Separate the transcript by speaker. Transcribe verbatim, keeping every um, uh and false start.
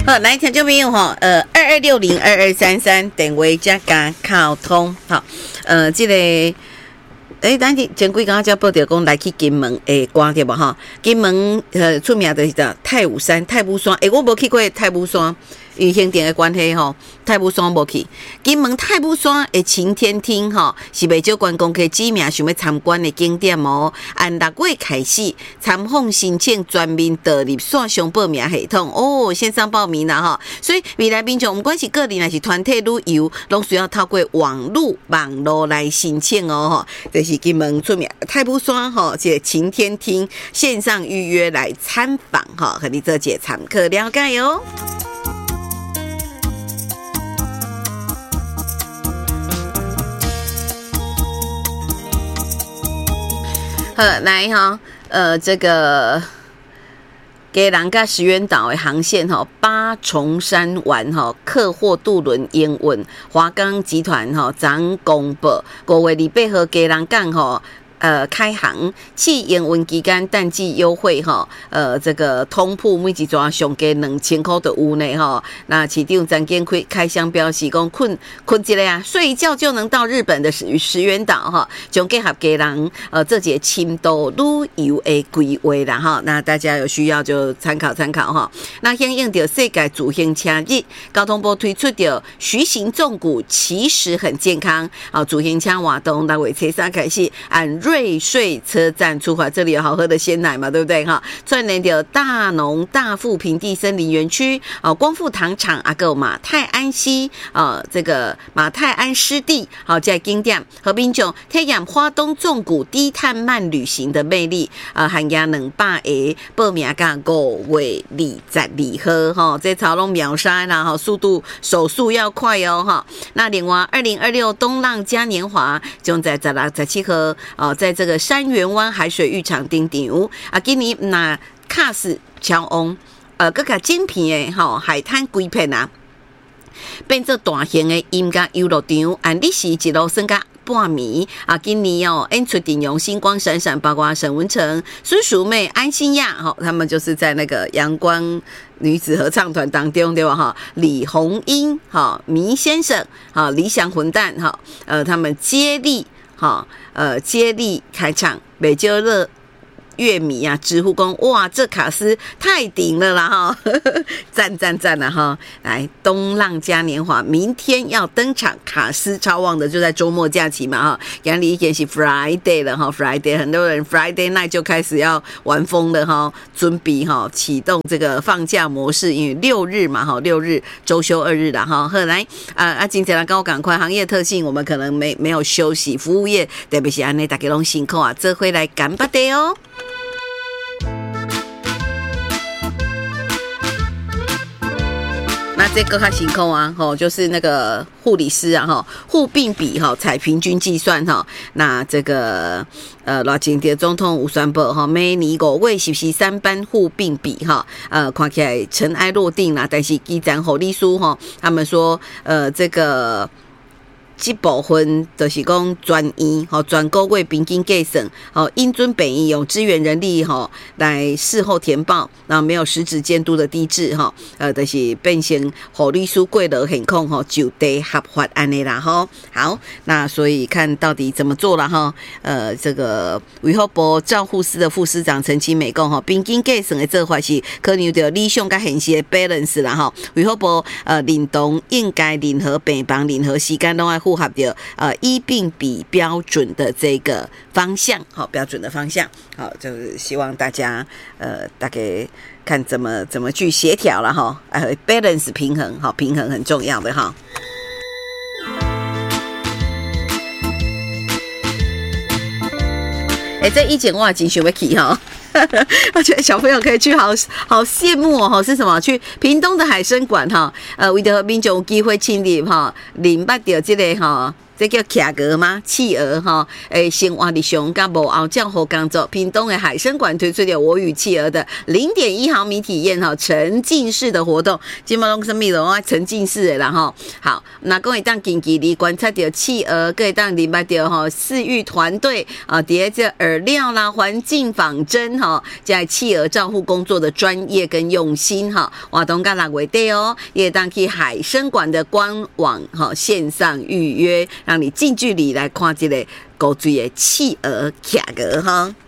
Speaker 1: 好，来听众朋友哈，呃，二二六零二二三三电话加加靠通，好，呃，这个。诶，咱前几工才报道讲来去金门诶，歌对无哈？金门呃出名的是太武山、太武山。诶，我无去过太武山，因为行程的关系吼，太武山无去。金门太武山的晴天厅吼，是袂少观光客指名想要参观的景点哦。按六月开始参访申请全面导入线上报名系统哦，线上报名啦哈。所以未来民众不管是个人还是团体旅游，拢需要透过网络网络来申请哦。这是金门出名太武山吼，这晴天厅线上预约来参访哈，和你做解参考了解哦。好，来哈，呃，这个给人甲石原岛的航线哈，八重山湾哈，客货渡轮营运，华冈集团哈，张公布五月二八号给人港哈。呃，开航去营运期间淡季优惠哈，呃，这个通铺每一抓上加两千块的屋内哈，那市长张建辉开箱表示讲，困困一个啊，睡一觉就能到日本的石石原岛哈，将结合家人呃这节深度旅游的规划啦哈，那大家有需要就参考参考哈。那响应着世界自行车日，交通部推出着徐行纵谷，其实很健康啊，自行车活动六月初三开始按瑞穗车站出发，这里有好喝的鲜奶嘛，对不对哈？串联的大农大富平地森林园区啊，光复糖厂啊，个马泰安溪啊，这个马泰安湿地好在景点和民众体验花东纵谷低碳慢旅行的魅力啊，含压两百个报名价五月二十二号哈，这草龙秒杀啦哈，速度手速要快哦哈。那另外，二零二六东浪嘉年华将在十六、十七号哦。在这个山园湾海水浴场顶场啊，今年那卡斯乔翁呃，更加精品的吼海滩规片啊，变做大型的音乐游乐场，按历时一路升甲半暝啊，今年哦演出阵容星光闪闪，包括沈文成、孙淑妹、安心亚，哈，他们就是在那个阳光女子合唱团当中，对吧？哈，李红英、哈迷先生、哈理想混蛋，哈呃，他们接力。好，呃，接力开场，美洲乐乐迷啊，直呼讲哇，这卡斯太顶了啦哈，赞赞赞了哈！来，东浪嘉年华明天要登场，卡斯超旺的，就在周末假期嘛哈，阳历一天是 Friday 了哈 ，Friday 很多人 Friday night 就开始要玩疯了哈，准备哈启动这个放假模式，因为六日嘛哈，六日周休二日了哈。好，来啊啊，今天来跟我赶快，行业特性我们可能没没有休息，服务业特别是安内大家拢辛苦啊，这回来干巴的哦。那这个较辛苦啊，吼，就是那个护理师啊，吼，护病比哈，采平均计算哈，那这个呃，罗金的总统有宣布哈，每年五月实施三班护病比哈，呃，看起来尘埃落定啦，但是基层护理师哈，他们说呃，这个。这部分就是讲专医吼，全个月平均计算吼，因准病医用支援人力吼来事后填报，然后没有实质监督的机制吼，呃，就是变成护理师过劳现况吼就地合法安尼啦吼。好，那所以看到底怎么做了哈？呃，这个卫福部照护司的副司长陈其美讲吼，平均计算的做法是可能有着理想甲现实的 balance 啦吼。卫福部呃认同应该任何病房、任何时间拢要符合的呃医病比标准的这个方向，好标准的方向，好就是希望大家呃大概看怎么怎么去协调了哈，呃 balance 平衡，好平衡很重要的哈。哎、欸，这以前我也真想要去哈。我觉得小朋友可以去好，好好羡慕哦！是什么？去屏东的海参馆哈，呃，为了民众有机会亲临哈，领捌到这个哈这叫徛鹅吗？企鹅哈，诶，生活日常甲无后照好工作。屏东的海参馆推出了我与企鹅的零点一毫米体验哈，沉浸式的活动。今麦拢什么咯？沉浸式的啦哈。好，那各位当近距离观察到企鹅，各位当明白到哈，饲育团队啊，叠着饵料啦、环境仿真哈，在企鹅照护工作的专业跟用心哈。活动到六月底哦，也当去海参馆的官网哈线上预约。让你近距离来看这个古锥的企鹅、企鹅哈。